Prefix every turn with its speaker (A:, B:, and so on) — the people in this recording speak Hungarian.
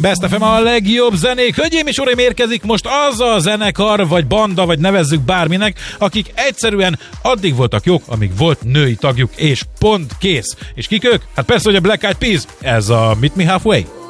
A: Best FM a legjobb zenék. Hölgyeim és uraim, érkezik most az a zenekar, vagy banda, vagy nevezzük bárminek, akik egyszerűen addig voltak jók, amíg volt női tagjuk, és pont, kész. És kik ők? Hát persze, hogy a Black Eyed Peas. Ez a Meet Me Halfway.